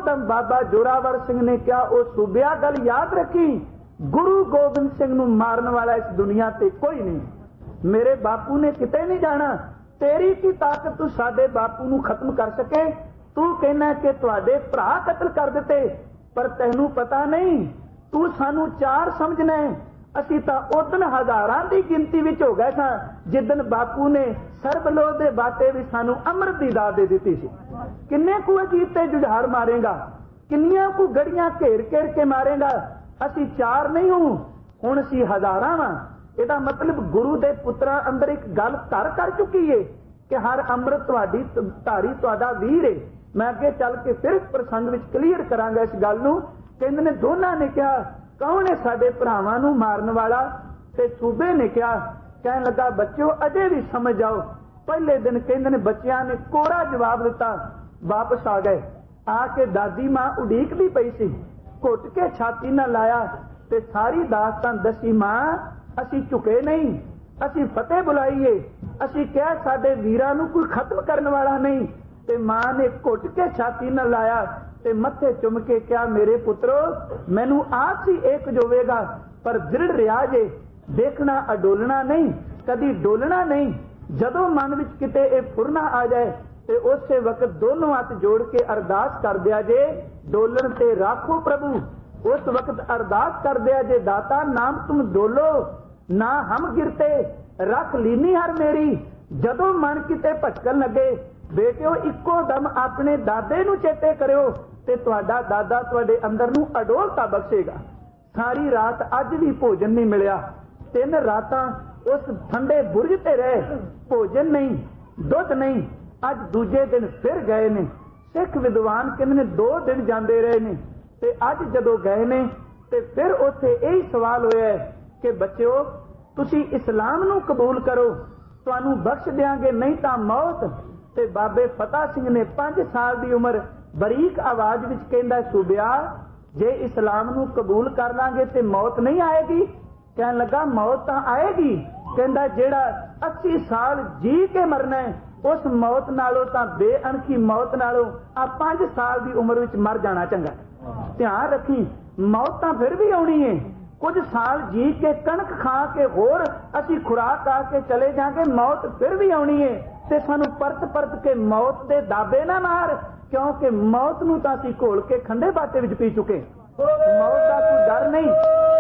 मोहतम बाबा जोरावर सिंह ने कहा, ओ सूबिया गल याद रखी, गुरु गोबिंद सिंह नूं मारन वाला इस दुनिया ते कोई नहीं। मेरे बापू ने किते नहीं जाना। तेरी की ताकत तू साडे बापू नूं खत्म कर सके? तू कहना कि तुहाडे भरा कतल कर दिते, पर तैनूं पता नहीं, तू सानू चार समझना है। असीं तां उदन हज़ारां दी गिनती विच हो गए सां जिदन बापू ने सरबलोह दे बाटे भी सानू अमृत दी दात दे दित्ती सी। किन्ने कु अजीब ते जुझार मारेगा, किन्नियां कु गड़ियां घेर घेर के मारेगा। असीं चार नहीं हूं, हुण असीं हज़ारां वां। इहदा मतलब गुरु दे पुत्रां अंदर एक गल घर कर चुकी है कि हर अमृत तुहाडी धारी तुहाडा वीर है। मैं अगे चल के फिर प्रसंग विच क्लीयर करांगा इस गल नूं। कहंदे ने दोनां ने कहा, कौन है साडे भरावां नूं मारन वाला? ते सूबे ने कहा, कहन लगा, बच्चों अजे भी समझ जाओ। पहले दिन कहंदे ने बच्चियां ने कोरा जवाब दिता, वापस आ गए। आके दादी मां उड़ीकदी पई सी, घुट के छाती न लाया ते सारी दास्तान दसी, मां असीं झुके नहीं, असीं फतेह बुलाईए, असीं क्या साडे वीरां नूं कोई खत्म करन वाला नहीं। ते मां ने घुट के छाती न लाया ते मत्थे चुम के क्या, मेरे पुत्रो मैनू आप सी एक जोवेगा, पर दृढ़ रिहा जे, देखना अडोलना नहीं, कदी डोलना नहीं। जदों मन विच किते ए फुरना आ जाए ते उसे वक्त दोनों हाथ जोड़ के अरदास कर दिया जे, डोलन ते राखो प्रभु। उस वक्त अरदास कर दिया जे, दाता नाम तुम डोलो ना हम गिरते, रख लीनी हर मेरी। जदों मन किते भटकन लगे, बेटियो इको दम अपने दादे नूं चेते करियो ते तुहाडा दादा तुहाडे अंदर नूं अडोलता बख्शेगा। सारी रात अज भी भोजन नहीं मिलिया, 3 रातां उस ठंडे बुरज ते रहे, भोजन नहीं, दुध नहीं। अज दूजे दिन फिर गए ने। सिख विद्वान कहंदे ने 2 दिन जांदे रहे ने ते अज जदों गए ने ते फिर उत्थे यही सवाल होया कि बच्चों तुसी इस्लाम नूं कबूल करो, तुहानूं बख्श देंगे, नहीं तां मौत। ते बाबे फतेह सिंह ने 5 साल की उम्र बरीक आवाज विच कहंदा, सूबिया जे इस्लाम नूं कबूल कर लांगे ते मौत नहीं आएगी? कहन लगा, मौत तां आएगी। कहंदा, जेड़ा 80 साल जी के मरना है, उस मौत नालों तां बेअणखी मौत नालों आ 5 साल की उम्र विच मर जाना चंगा। ध्यान रखी, मौत तां फिर भी आउणी है। कुछ साल जी के कणक खा के होर असी खुराक आके चले जाएंगे, मौत फिर भी आउणी है। ते सानू परत परत के मौत दे दाबे ना मार, क्योंकि मौत नूं तां असीं घोल के खंडे बाटे विच पी चुके। मौत दा कोई डर नहीं,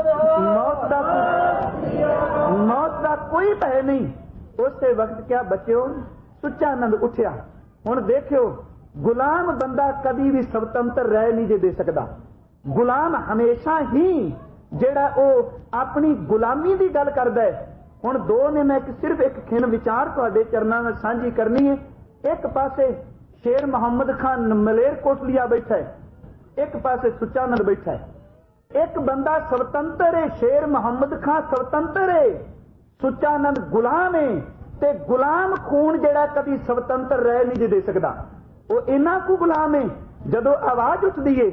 मौत दा कोई भय नहीं। उस वक्त क्या बच्चों, सुचानंद उठिया। हुण देखियो, गुलाम बंदा कभी भी स्वतंत्र रह नहीं जे दे सकदा। गुलाम हमेशा ही जेड़ा ओ अपनी गुलामी दी गल करदा है। हुण 2 ने मैं सिर्फ एक खिन विचार तुहाडे चरनां विच सांझी करनी है। एक पासे शेर मुहम्मद खान मलेरकोटलिया बैठा है, एक पासे सुचानंद बैठा है। एक बंदा स्वतंत्र है, शेर मुहम्मद खान स्वतंत्र है, सुचानंद गुलाम है। ते गुलाम खून जेड़ा कभी स्वतंत्र रह नहीं दे सकदा, वो इन्ना कु गुलाम है। जदों आवाज उठदी है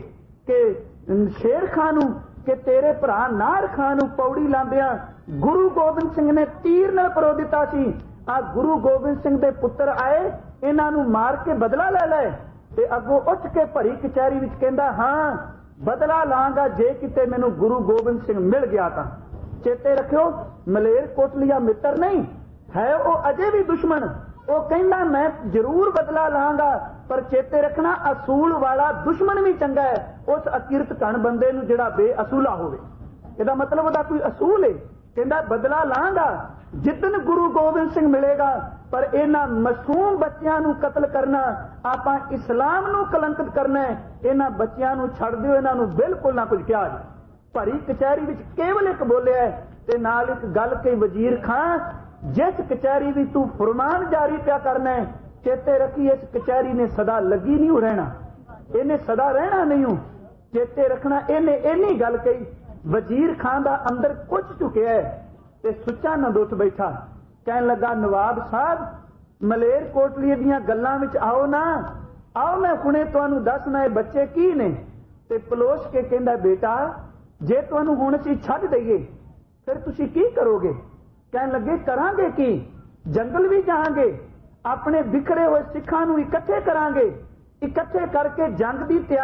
कि शेर खान नूं कि तेरे भरा नार खान नूं पौड़ी लांदियां गुरु गोबिंद सिंह ने तीर नाल परो दिता सी, आ गुरु गोबिंद सिंह दे पुत्र आए, इन्हां नूं मार के बदला ले ले। ते अगों उठ के भरी कचहरी विच कहंदा, हाँ बदला लांगा जे किते मैनूं गुरु गोबिंद सिंह मिल गया तां। चेते रखियो, मलेरकोटलिया मित्र नहीं है, वो अजे भी दुश्मन। वो कहंदा मैं जरूर बदला लांगा, पर चेते रखना असूल वाला दुश्मन भी चंगा है उस अकिरत कण बंदे नूं जिहड़ा बेअसूला होवे। इहदा मतलब ओहदा कोई असूल है। कहंदा बदला लांगा जिदन गुरु गोबिंद सिंह मिलेगा, पर इन्हां मासूम बच्चियां नूं कतल करना, आपां इस्लाम नूं कलंकित करना है। इन्हां बच्चियां नूं छड्ड दिओ, इन्हां नूं बिल्कुल ना कुछ कहा जाए। भरी कचहरी विच केवल एक बोलिया है ते नाल एक गल कही, वजीर खां जिस कचहरी भी तू फरमान जारी पिया करना है, चेते रखी इस कचहरी ने सदा लगी नहीं रहना, इन्हें सदा रहना नहीं हूं। चेते रखना, इन्हें इन्नी गल कही, वजीर खान दा अंदर कुछ चुकिया है ते सुचानंद उठ बैठा। कहन लगा, नवाब साहब मलेरकोटलिए दीयां गल्लां विच आओ ना, आओ मैं हुणे तुहानूं दसना है बच्चे की ने। ते पलोस के कहंदा, बेटा जे तुहानूं हुण असीं छड्ड दईए फिर तुसीं की करोगे? कहन लगे, करांगे की, जंगल भी जाएंगे, अपने बिखरे हुए सिखां नूं इकट्ठे करांगे, इकट्ठे करके जंग दी तैयारी